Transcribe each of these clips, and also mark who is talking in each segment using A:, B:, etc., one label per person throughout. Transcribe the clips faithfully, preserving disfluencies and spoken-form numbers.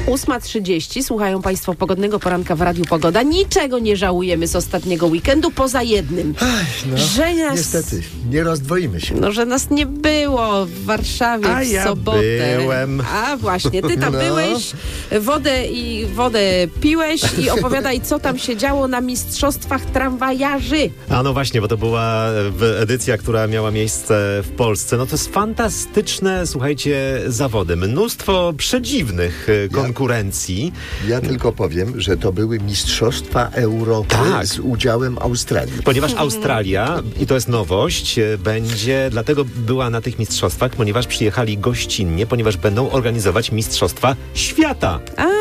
A: ósma trzydzieści. Słuchają Państwo pogodnego poranka w Radiu Pogoda. Niczego nie żałujemy z ostatniego weekendu, poza jednym.
B: Ach, no,
A: że nas,
B: niestety, nie rozdwoimy się.
A: No, że nas nie było w Warszawie
B: A
A: w
B: ja
A: sobotę.
B: byłem.
A: A właśnie, ty tam
B: No.
A: byłeś, wodę i wodę piłeś i opowiadaj, co tam się działo na mistrzostwach tramwajarzy.
C: A no właśnie, bo to była edycja, która miała miejsce w Polsce. No to jest fantastyczne, słuchajcie, zawody. Mnóstwo przedziwnych
B: Ja-
C: konkurencji.
B: Ja tylko powiem, że to były Mistrzostwa Europy
C: Tak.
B: z udziałem Australii.
C: Ponieważ Australia, i to jest nowość, e, będzie, dlatego była na tych mistrzostwach, ponieważ przyjechali gościnnie, ponieważ będą organizować Mistrzostwa Świata.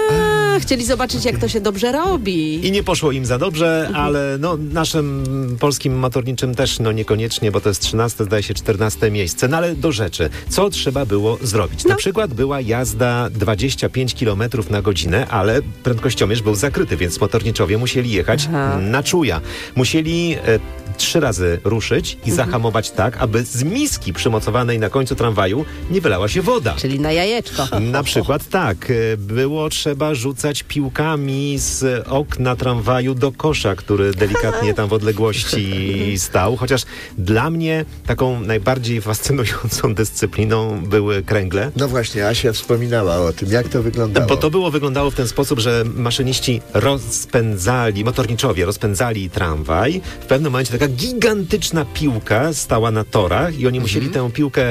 A: A, chcieli zobaczyć, jak to się dobrze robi.
C: I nie poszło im za dobrze, ale no, naszym polskim motorniczym też no niekoniecznie, bo to jest trzynaste, zdaje się czternaste miejsce. No ale do rzeczy. Co trzeba było zrobić?
A: No.
C: Na przykład była jazda dwadzieścia pięć kilometrów na godzinę, ale prędkościomierz był zakryty, więc motorniczowie musieli jechać
A: Aha.
C: na czuja. Musieli e, trzy razy ruszyć i zahamować tak, aby z miski przymocowanej na końcu tramwaju nie wylała się woda.
A: Czyli na jajeczko.
C: Na przykład tak, e, było trzeba rzucać piłkami z okna tramwaju do kosza, który delikatnie tam w odległości stał, chociaż dla mnie taką najbardziej fascynującą dyscypliną były kręgle.
B: No właśnie, Asia wspominała o tym, jak to wyglądało.
C: Bo to było wyglądało w ten sposób, że maszyniści rozpędzali, motorniczowie rozpędzali tramwaj. W pewnym momencie taka gigantyczna piłka stała na torach i oni musieli tę piłkę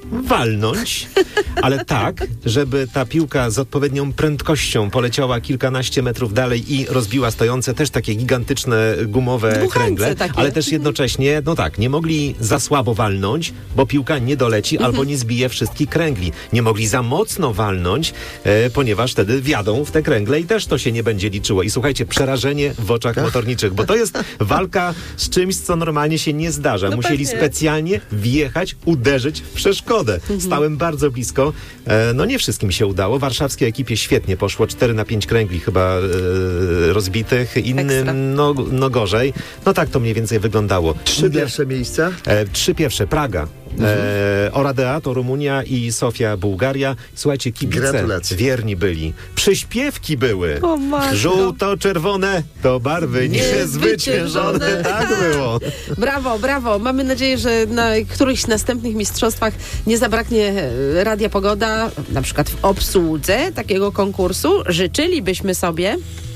C: walnąć, ale tak, żeby ta piłka z odpowiednią prędkością poleciała kilkanaście metrów dalej i rozbiła stojące też takie gigantyczne gumowe
A: Dmuchańce
C: kręgle,
A: takie.
C: ale też jednocześnie, no tak, nie mogli za słabo walnąć, bo piłka nie doleci albo nie zbije wszystkich kręgli. Nie mogli za mocno walnąć, e, ponieważ wtedy wjadą w te kręgle i też to się nie będzie liczyło. I słuchajcie, przerażenie w oczach motorniczych, bo to jest walka z czymś, co normalnie się nie zdarza.
A: No
C: Musieli
A: pewnie.
C: specjalnie wjechać, uderzyć w przeszkodę. Stałem bardzo blisko. E, no nie wszystkim się udało. Warszawskiej ekipie świetnie poszło. cztery na pięć kręgli chyba e, rozbitych.
A: Ekstra.
C: Innym no, no gorzej. No tak to mniej więcej wyglądało.
B: Trzy pierwsze miejsca?
C: E, trzy pierwsze. Praga. E, Oradea to Rumunia i Sofia Bułgaria. Słuchajcie, kibice
B: Gratulacje.
C: wierni byli. Przyśpiewki były.
A: O matko.
C: Żółto-czerwone to barwy niezwyciężone.
A: Niezwyciężone.
C: Tak było.
A: Brawo, brawo. Mamy nadzieję, że na którychś następnych mistrzostwach nie zabraknie e, Radia Pogoda, na przykład w obsłudze takiego konkursu. Życzylibyśmy sobie,